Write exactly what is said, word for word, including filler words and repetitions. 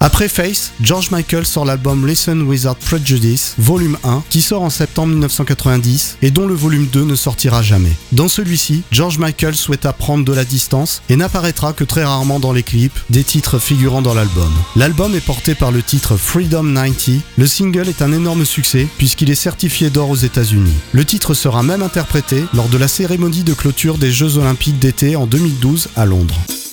Après Face, George Michael sort l'album Listen Without Prejudice, volume un, qui sort en septembre dix-neuf cent quatre-vingt-dix et dont le volume deux ne sortira jamais. Dans celui-ci, George Michael souhaita prendre de la distance et n'apparaîtra que très rarement dans les clips des titres figurant dans l'album. L'album est porté par le titre Freedom quatre-vingt-dix. Le single est un énorme succès puisqu'il est certifié d'or aux États-Unis. Le titre sera même interprété lors de la cérémonie de clôture des Jeux Olympiques d'été en deux mille douze à Londres.